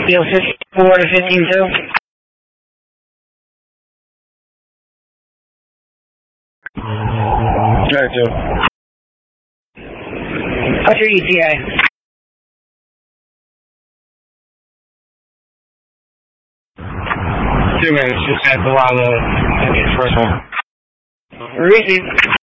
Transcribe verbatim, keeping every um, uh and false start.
Yo, fifty-four to fifteen-two. Alright, Joe. What's your E T A? Two minutes, just had the lot of the first one. Receive.